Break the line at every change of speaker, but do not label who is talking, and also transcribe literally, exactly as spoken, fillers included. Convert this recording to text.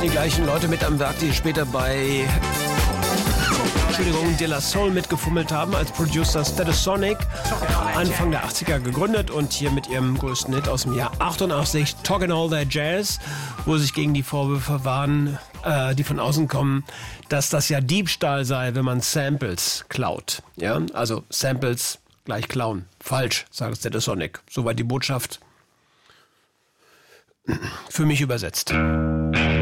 die gleichen Leute mit am Werk, die später bei Entschuldigung, De La Soul mitgefummelt haben als Producer Stereosonic, Anfang der achtziger gegründet und hier mit ihrem größten Hit aus dem Jahr achtundachtzig, Talkin' All That Jazz, wo sich gegen die Vorwürfe waren, äh, die von außen kommen, dass das ja Diebstahl sei, wenn man Samples klaut. Ja, also Samples gleich klauen. Falsch, sagt Stereosonic. Soweit die Botschaft für mich übersetzt.